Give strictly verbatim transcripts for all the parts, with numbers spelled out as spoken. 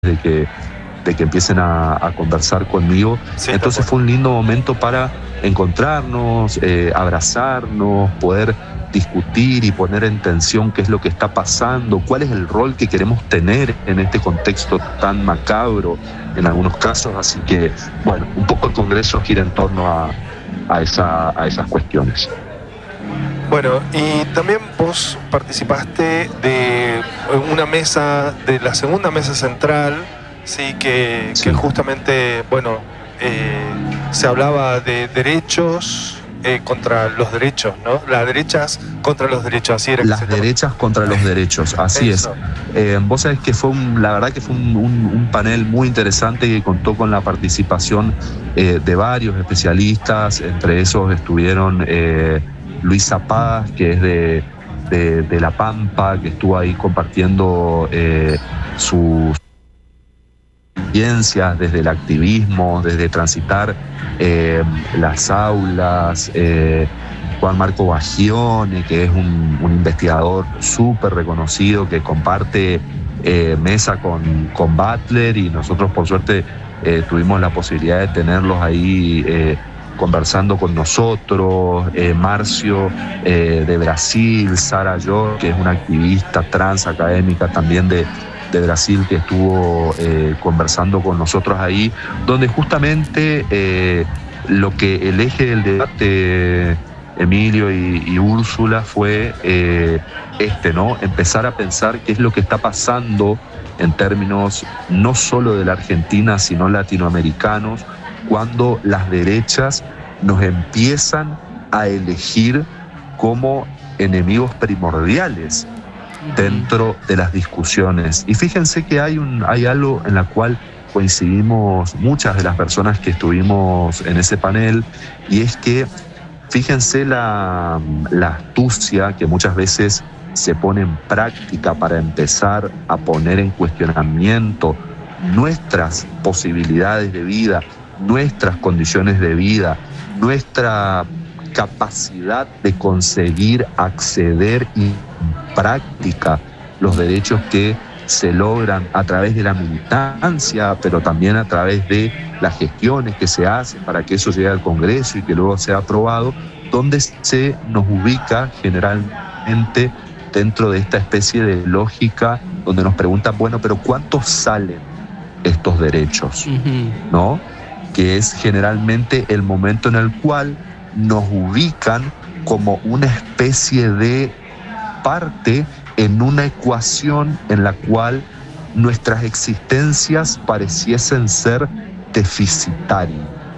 de que, de que empiecen a, a conversar conmigo. Sí, entonces fue un lindo momento para encontrarnos, eh, abrazarnos, poder discutir y poner en tensión qué es lo que está pasando, cuál es el rol que queremos tener en este contexto tan macabro en algunos casos. Así que, bueno, un poco el Congreso gira en torno a, a, esa, a esas cuestiones. Bueno, y también vos participaste de una mesa, de la segunda mesa central, sí, que, sí. que justamente, bueno, eh, se hablaba de derechos eh, contra los derechos, ¿no? Las derechas contra los derechos, así era. Las derechas contra los derechos, así Eso. es. Eh, vos sabés que fue, un, la verdad que fue un, un, un panel muy interesante que contó con la participación eh, de varios especialistas, entre esos estuvieron... Eh, Luisa Paz, que es de, de, de La Pampa, que estuvo ahí compartiendo eh, sus experiencias desde el activismo, desde transitar eh, las aulas. Eh, Juan Marco Bagione, que es un, un investigador súper reconocido, que comparte eh, mesa con, con Butler, y nosotros por suerte eh, tuvimos la posibilidad de tenerlos ahí eh, conversando con nosotros, eh, Marcio eh, de Brasil, Sara York, que es una activista trans académica también de, de Brasil, que estuvo eh, conversando con nosotros ahí, donde justamente eh, lo que el eje del debate, Emilio y, y Úrsula, fue eh, este, ¿no? Empezar a pensar qué es lo que está pasando en términos no solo de la Argentina, sino latinoamericanos, cuando las derechas nos empiezan a elegir como enemigos primordiales dentro de las discusiones. Y fíjense que hay, un, hay algo en la cual coincidimos muchas de las personas que estuvimos en ese panel, y es que fíjense la, la astucia que muchas veces se pone en práctica para empezar a poner en cuestionamiento nuestras posibilidades de vida, nuestras condiciones de vida, nuestra capacidad de conseguir acceder en práctica los derechos que se logran a través de la militancia, pero también a través de las gestiones que se hacen para que eso llegue al Congreso y que luego sea aprobado, donde se nos ubica generalmente dentro de esta especie de lógica donde nos preguntan, bueno, pero ¿cuántos salen estos derechos? Uh-huh. ¿No? Que es generalmente el momento en el cual nos ubican como una especie de parte en una ecuación en la cual nuestras existencias pareciesen ser deficitarias.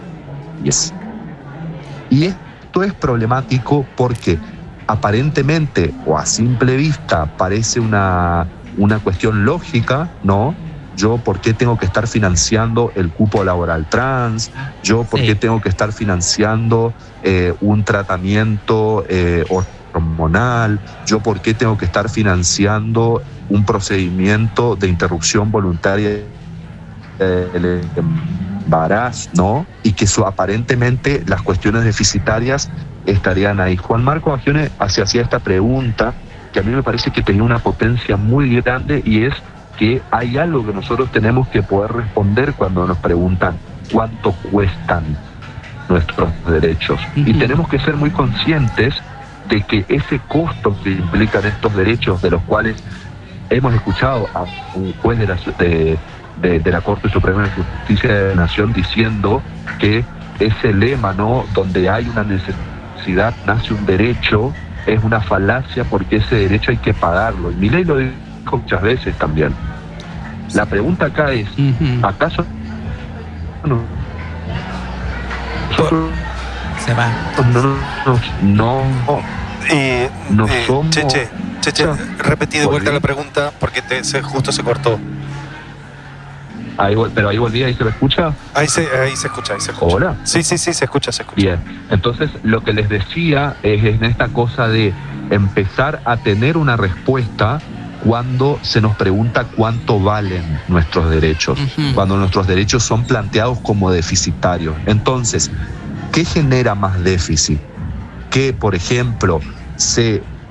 Y esto es problemático porque aparentemente o a simple vista parece una, una cuestión lógica, ¿no? Yo, ¿por qué tengo que estar financiando el cupo laboral trans? Yo, ¿por sí. qué tengo que estar financiando eh, un tratamiento eh, hormonal? Yo, ¿por qué tengo que estar financiando un procedimiento de interrupción voluntaria del embarazo, ¿no? Y que so, aparentemente las cuestiones deficitarias estarían ahí. Juan Marco Bagione hacía esta pregunta que a mí me parece que tenía una potencia muy grande, y es que hay algo que nosotros tenemos que poder responder cuando nos preguntan cuánto cuestan nuestros derechos. Uh-huh. Y tenemos que ser muy conscientes de que ese costo que implican estos derechos, de los cuales hemos escuchado a un juez de la, de, de, de la Corte Suprema de Justicia de la Nación diciendo que ese lema, ¿no?, donde hay una necesidad, nace un derecho, es una falacia porque ese derecho hay que pagarlo. Y Milei lo dijo muchas veces también. La pregunta acá es, uh-huh. ¿acaso no? Nosotros, se va. No, no, eh, no eh, somos... Cheche, Cheche, repetí de vuelta la pregunta porque te, se, justo se cortó. Ahí, pero ahí volví, ahí se me escucha. Ahí se, ahí se escucha, ahí se escucha. ¿Hola? Sí, sí, sí, se escucha, se escucha. Bien, entonces lo que les decía es en esta cosa de empezar a tener una respuesta cuando se nos pregunta cuánto valen nuestros derechos, uh-huh. cuando nuestros derechos son planteados como deficitarios. Entonces, ¿qué genera más déficit? Que, por ejemplo, se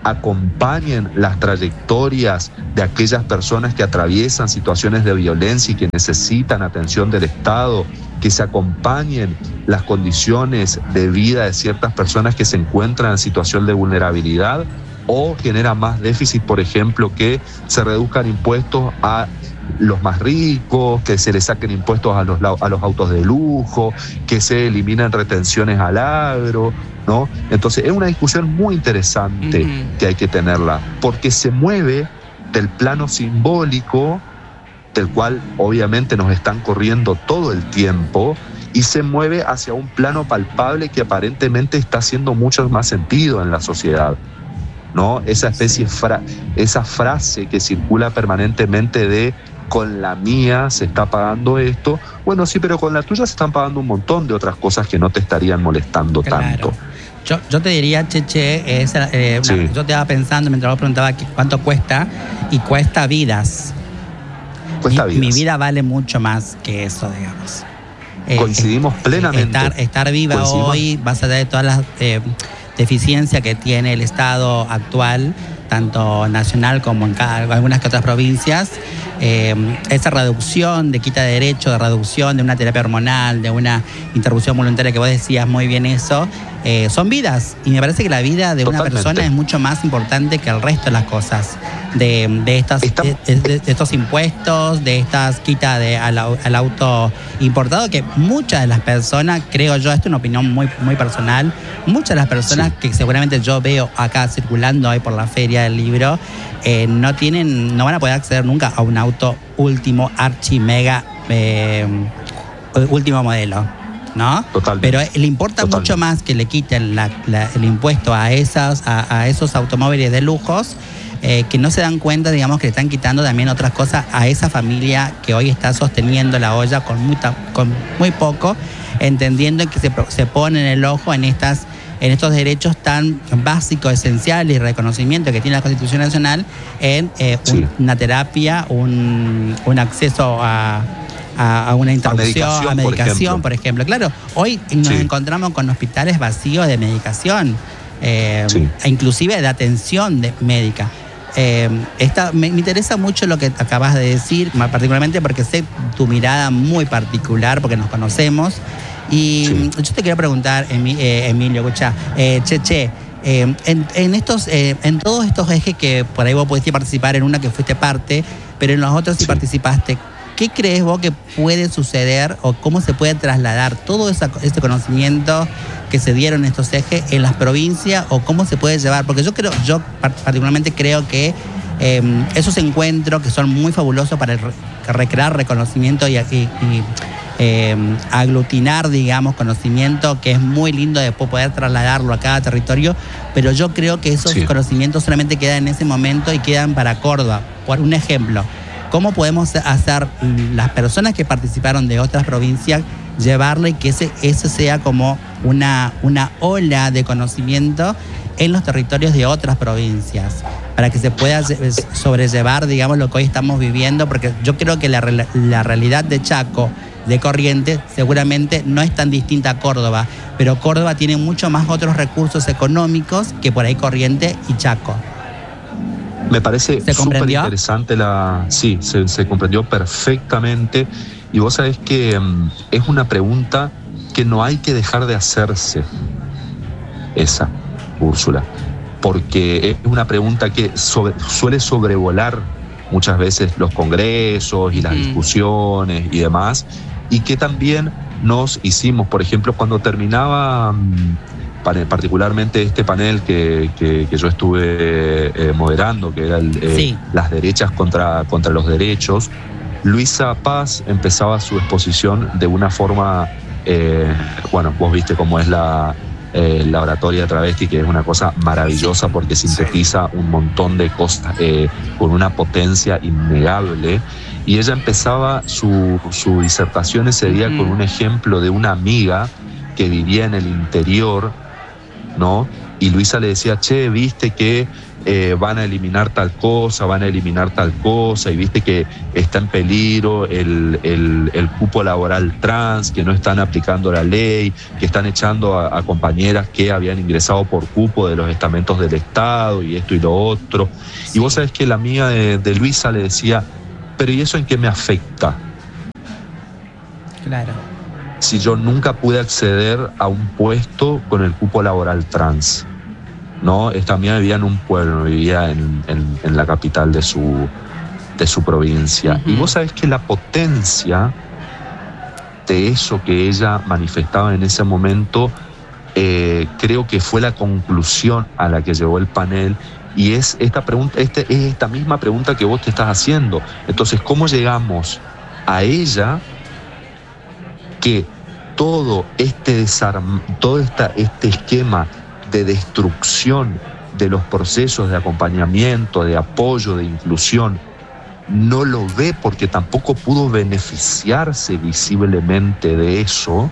acompañen las trayectorias de aquellas personas que atraviesan situaciones de violencia y que necesitan atención del Estado, que se acompañen las condiciones de vida de ciertas personas que se encuentran en situación de vulnerabilidad, o genera más déficit, por ejemplo, que se reduzcan impuestos a los más ricos, que se les saquen impuestos a los, a los autos de lujo, que se eliminen retenciones al agro, ¿no? Entonces es una discusión muy interesante uh-huh. que hay que tenerla, porque se mueve del plano simbólico, del cual obviamente nos están corriendo todo el tiempo, y se mueve hacia un plano palpable que aparentemente está haciendo mucho más sentido en la sociedad, ¿no? Esa especie, fra- esa frase que circula permanentemente de con la mía se está pagando esto, bueno, sí, pero con la tuya se están pagando un montón de otras cosas que no te estarían molestando claro. tanto. Yo, yo te diría, Cheche, es, eh, una, sí. yo te estaba pensando mientras vos preguntaba cuánto cuesta, y cuesta vidas. Cuesta mi, vidas. Mi vida vale mucho más que eso, digamos. Coincidimos eh, plenamente. Estar, estar viva hoy, más allá de todas las eh, deficiencias que tiene el Estado actual, tanto nacional como en cada, algunas que otras provincias, eh, esa reducción de quita de derecho, de reducción de una terapia hormonal, de una interrupción voluntaria, que vos decías muy bien eso, eh, son vidas. Y me parece que la vida de Totalmente. Una persona es mucho más importante que el resto de las cosas, de, de, estas, de, de, de estos impuestos, de estas quitas de, al, al auto importado, que muchas de las personas, creo yo, esto es una opinión muy, muy personal, muchas de las personas sí. que seguramente yo veo acá circulando hoy por la feria del libro, eh, no tienen, no van a poder acceder nunca a un auto último, archi, mega, eh, último modelo, ¿no? Totalmente. Pero le importa Totalmente. mucho más que le quiten la, la, el impuesto a, esas, a, a esos automóviles de lujos, eh, que no se dan cuenta, digamos, que le están quitando también otras cosas a esa familia que hoy está sosteniendo la olla con muy, con muy poco, entendiendo que se, se pone el ojo en estas en estos derechos tan básicos, esenciales y reconocimiento que tiene la Constitución Nacional en eh, un, sí. una terapia, un, un acceso a, a, a una interrupción, a medicación, a medicación por, ejemplo. por ejemplo. Claro, hoy nos sí. encontramos con hospitales vacíos de medicación, eh, sí. e inclusive de atención de médica. Eh, esta, me, me interesa mucho lo que acabas de decir, particularmente porque sé tu mirada muy particular, porque nos conocemos. Y sí. yo te quiero preguntar, eh, Emilio, escucha, eh, Cheche, eh, en, en, estos, eh, en todos estos ejes que por ahí vos pudiste participar, en una que fuiste parte, pero en los otros sí, sí participaste, ¿qué crees vos que puede suceder o cómo se puede trasladar todo esa, este conocimiento que se dieron en estos ejes en las provincias, o cómo se puede llevar? Porque yo creo, yo particularmente creo que eh, esos encuentros que son muy fabulosos para el, recrear reconocimiento y, y, y Eh, aglutinar, digamos, conocimiento, que es muy lindo después poder trasladarlo a cada territorio, pero yo creo que esos sí. conocimientos solamente quedan en ese momento y quedan para Córdoba. Por un ejemplo, ¿cómo podemos hacer las personas que participaron de otras provincias, llevarlo y que ese, ese sea como una, una ola de conocimiento en los territorios de otras provincias, para que se pueda sobrellevar, digamos, lo que hoy estamos viviendo? Porque yo creo que la, la realidad de Chaco, de Corrientes, seguramente no es tan distinta a Córdoba, pero Córdoba tiene mucho más otros recursos económicos que por ahí Corrientes y Chaco. Me parece súper interesante la... Sí, se, se comprendió perfectamente, y vos sabés que um, es una pregunta que no hay que dejar de hacerse, esa, Úrsula, porque es una pregunta que sobre, suele sobrevolar muchas veces los congresos y las mm. discusiones y demás, y que también nos hicimos, por ejemplo, cuando terminaba particularmente este panel que, que, que yo estuve eh, moderando, que era el, eh, sí. las derechas contra, contra los derechos, Luisa Paz empezaba su exposición de una forma, eh, bueno, vos viste cómo es la, eh, la oratoria travesti, que es una cosa maravillosa porque sintetiza un montón de cosas eh, con una potencia innegable. Y ella empezaba su, su disertación ese día mm. con un ejemplo de una amiga que vivía en el interior, ¿no? Y Luisa le decía, che, viste que eh, van a eliminar tal cosa, van a eliminar tal cosa, y viste que está en peligro el, el, el cupo laboral trans, que no están aplicando la ley, que están echando a, a compañeras que habían ingresado por cupo de los estamentos del Estado, y esto y lo otro. Y vos sabés que la amiga de, de Luisa le decía, pero ¿y eso en qué me afecta? Claro. Si yo nunca pude acceder a un puesto con el cupo laboral trans, ¿no? Esta amiga vivía en un pueblo, vivía en, en, en la capital de su, de su provincia. Uh-huh. Y vos sabés que la potencia de eso que ella manifestaba en ese momento, eh, creo que fue la conclusión a la que llegó el panel, y es esta pregunta, este, es esta misma pregunta que vos te estás haciendo. Entonces, ¿cómo llegamos a ella que todo este desarm, todo esta, este esquema de destrucción de los procesos de acompañamiento, de apoyo, de inclusión, no lo ve porque tampoco pudo beneficiarse visiblemente de eso?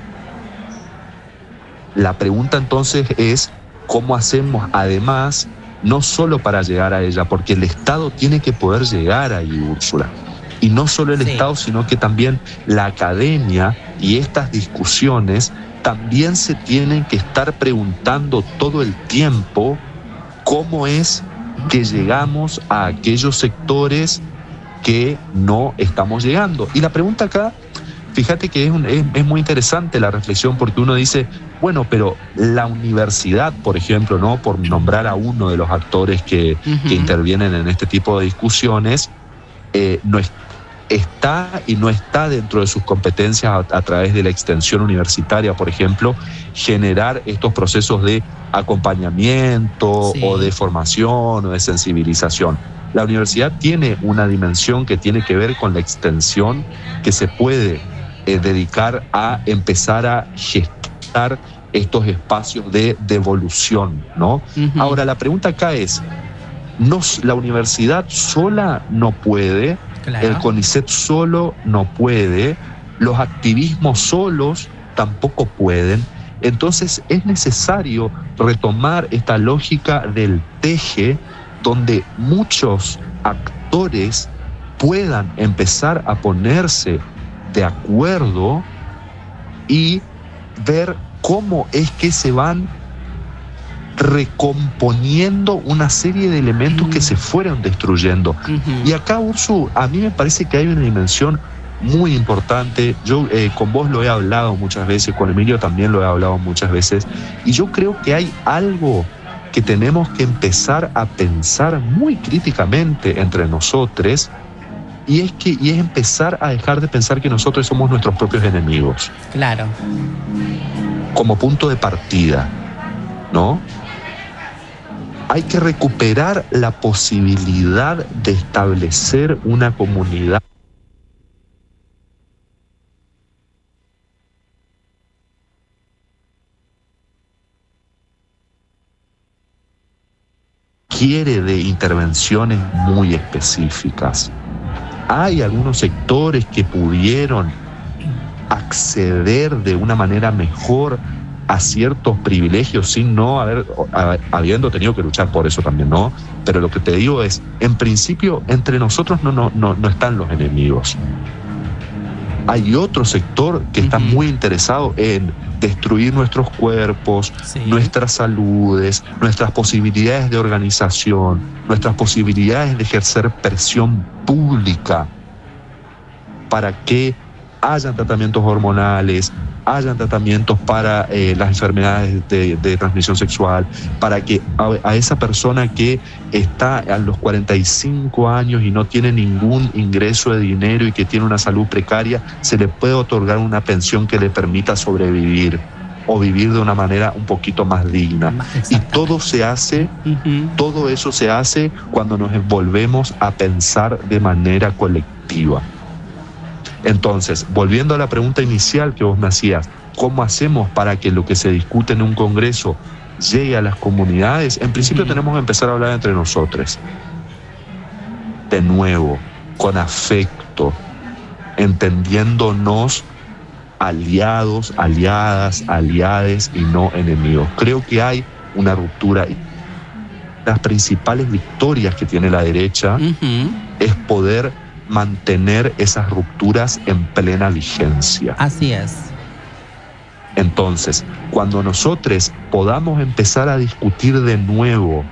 La pregunta entonces es, ¿cómo hacemos además, no solo para llegar a ella, porque el Estado tiene que poder llegar ahí, Úrsula? Y no solo el sí. Estado, sino que también la academia y estas discusiones también se tienen que estar preguntando todo el tiempo cómo es que llegamos a aquellos sectores que no estamos llegando. Y la pregunta acá, fíjate que es, un, es, es muy interesante la reflexión, porque uno dice, bueno, pero la universidad, por ejemplo, ¿no? Por nombrar a uno de los actores que, uh-huh. que intervienen en este tipo de discusiones, eh, no es, está y no está dentro de sus competencias a, a través de la extensión universitaria, por ejemplo, generar estos procesos de acompañamiento sí. o de formación o de sensibilización. La universidad tiene una dimensión que tiene que ver con la extensión, que se puede eh, dedicar a empezar a gestar estos espacios de devolución, ¿no? Uh-huh. Ahora, la pregunta acá es, no, la universidad sola no puede, claro. el CONICET solo no puede, los activismos solos tampoco pueden. Entonces es necesario retomar esta lógica del teje, donde muchos actores puedan empezar a ponerse de acuerdo y ver cómo es que se van recomponiendo una serie de elementos uh-huh. que se fueron destruyendo. Uh-huh. Y acá, Ursu, a mí me parece que hay una dimensión muy importante. Yo eh, con vos lo he hablado muchas veces, con Emilio también lo he hablado muchas veces, y yo creo que hay algo que tenemos que empezar a pensar muy críticamente entre nosotros, y es que y es empezar a dejar de pensar que nosotros somos nuestros propios enemigos. Claro. Como punto de partida, ¿no? Hay que recuperar la posibilidad de establecer una comunidad quiere de intervenciones muy específicas. Hay algunos sectores que pudieron acceder de una manera mejor a ciertos privilegios sin no haber, habiendo tenido que luchar por eso también, ¿no? Pero lo que te digo es, en principio, entre nosotros no, no, no, no están los enemigos. Hay otro sector que está muy interesado en destruir nuestros cuerpos, sí. nuestras saludes, nuestras posibilidades de organización, nuestras posibilidades de ejercer presión pública para que hayan tratamientos hormonales, hayan tratamientos para eh, las enfermedades de, de transmisión sexual, para que a, a esa persona que está a los cuarenta y cinco años y no tiene ningún ingreso de dinero y que tiene una salud precaria, se le puede otorgar una pensión que le permita sobrevivir o vivir de una manera un poquito más digna. Y todo se hace, uh-huh. todo eso se hace cuando nos volvemos a pensar de manera colectiva. Entonces, volviendo a la pregunta inicial que vos me hacías, ¿cómo hacemos para que lo que se discute en un congreso llegue a las comunidades? En principio uh-huh. tenemos que empezar a hablar entre nosotros. De nuevo, con afecto, entendiéndonos aliados, aliadas, aliades y no enemigos. Creo que hay una ruptura las principales victorias que tiene la derecha uh-huh. es poder mantener esas rupturas en plena vigencia. Así es. Entonces, cuando nosotros podamos empezar a discutir de nuevo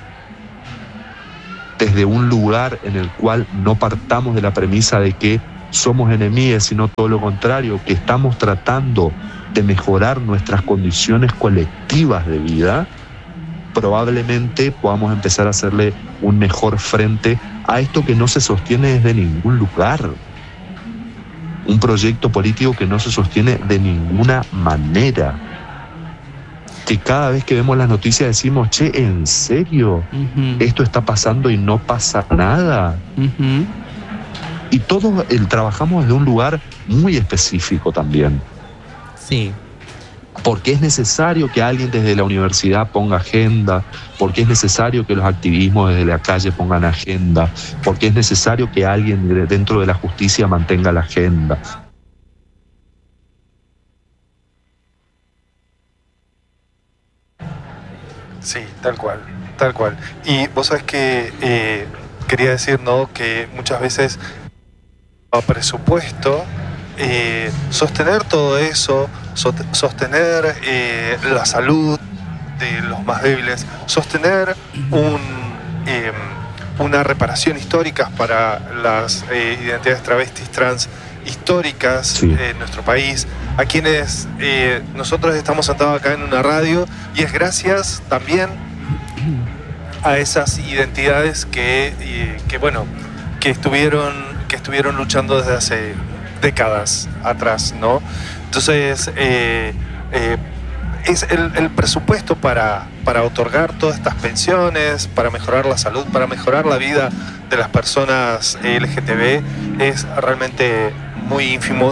desde un lugar en el cual no partamos de la premisa de que somos enemigos, sino todo lo contrario, que estamos tratando de mejorar nuestras condiciones colectivas de vida, probablemente podamos empezar a hacerle un mejor frente a esto que no se sostiene desde ningún lugar. Un proyecto político que no se sostiene de ninguna manera. Que cada vez que vemos las noticias decimos, che, ¿en serio? Uh-huh. Esto está pasando y no pasa nada. Uh-huh. Y todos el, trabajamos desde un lugar muy específico también. Sí. Porque es necesario que alguien desde la universidad ponga agenda, porque es necesario que los activismos desde la calle pongan agenda, porque es necesario que alguien dentro de la justicia mantenga la agenda. Sí, tal cual, tal cual. Y vos sabés que eh, quería decir, ¿no?, que muchas veces a presupuesto, eh, sostener todo eso, sostener eh, la salud de los más débiles, sostener un, eh, una reparación histórica para las eh, identidades travestis, trans históricas sí. eh, en nuestro país, a quienes eh, nosotros estamos sentados acá en una radio, y es gracias también a esas identidades que, eh, que bueno, que estuvieron, que estuvieron luchando desde hace décadas atrás, ¿no? Entonces, eh, eh, es el, el presupuesto para, para otorgar todas estas pensiones, para mejorar la salud, para mejorar la vida de las personas L G T B, es realmente muy ínfimo.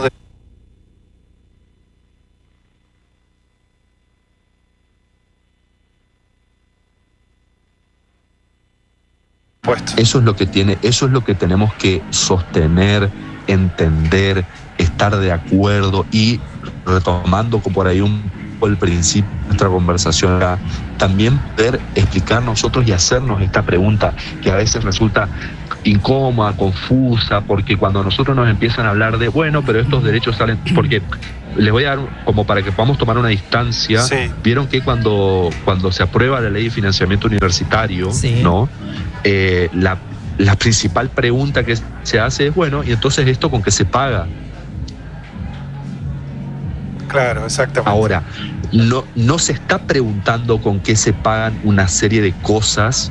Eso es lo que tiene, eso es lo que tenemos que sostener, entender, estar de acuerdo, y retomando por ahí un poco el principio de nuestra conversación, también poder explicar nosotros y hacernos esta pregunta que a veces resulta incómoda, confusa, porque cuando nosotros nos empiezan a hablar de, bueno, pero estos derechos salen, porque les voy a dar, como para que podamos tomar una distancia, sí. Vieron que cuando, cuando se aprueba la ley de financiamiento universitario, sí. ¿no? Eh, la, la principal pregunta que se hace es, bueno, ¿y entonces esto con qué se paga? Claro, exactamente. Ahora, no, no se está preguntando con qué se pagan una serie de cosas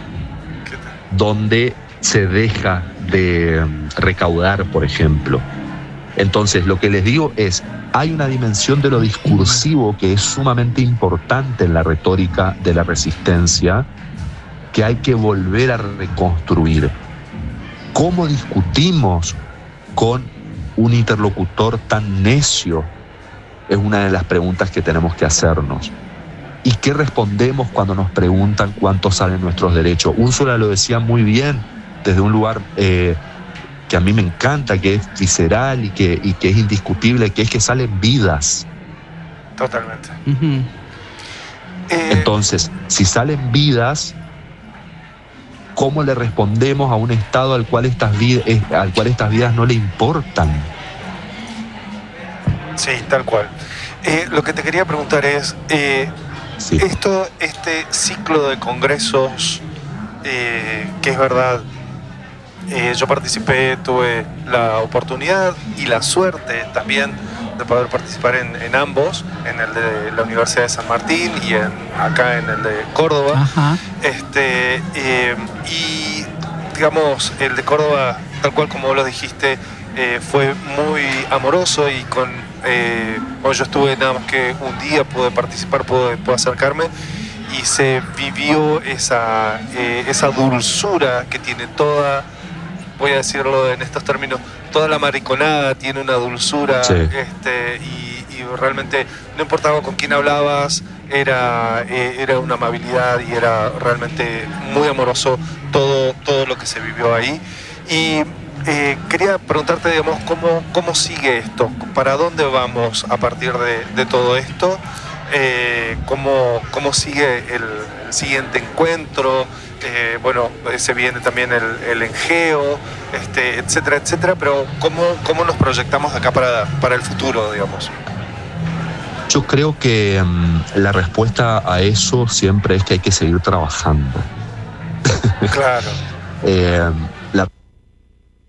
donde se deja de recaudar, por ejemplo. Entonces, lo que les digo es, hay una dimensión de lo discursivo que es sumamente importante en la retórica de la resistencia, que hay que volver a reconstruir. ¿Cómo discutimos con un interlocutor tan necio? Es una de las preguntas que tenemos que hacernos. ¿Y qué respondemos cuando nos preguntan cuánto salen nuestros derechos? Úrsula lo decía muy bien, desde un lugar eh, que a mí me encanta, que es visceral y que, y que es indiscutible, que es que salen vidas. Totalmente. Uh-huh. eh... Entonces, si salen vidas, ¿cómo le respondemos a un Estado al cual estas vidas, al cual estas vidas no le importan? Sí, tal cual. Eh, lo que te quería preguntar es, eh, sí. esto, este ciclo de congresos, eh, que es verdad, eh, yo participé, tuve la oportunidad y la suerte también de poder participar en, en ambos, en el de la Universidad de San Martín y en, acá en el de Córdoba. Ajá. Este, eh, y digamos, el de Córdoba, tal cual como vos lo dijiste, eh, fue muy amoroso y con eh, bueno, yo estuve nada más que un día, pude participar, pude, pude acercarme, y se vivió esa, eh, esa dulzura que tiene toda, voy a decirlo en estos términos, toda la mariconada tiene una dulzura, sí. este, y, y realmente no importaba con quién hablabas, era, eh, era una amabilidad y era realmente muy amoroso todo, todo lo que se vivió ahí. Y eh, quería preguntarte, digamos, ¿cómo, cómo sigue esto? ¿Para dónde vamos a partir de, de todo esto? Eh, ¿cómo, ¿Cómo sigue el, siguiente encuentro, eh, bueno, se viene también el, el Engeo, este, etcétera, etcétera, pero ¿cómo, cómo nos proyectamos acá para, para el futuro, digamos? Yo creo que um, la respuesta a eso siempre es que hay que seguir trabajando. Claro. eh,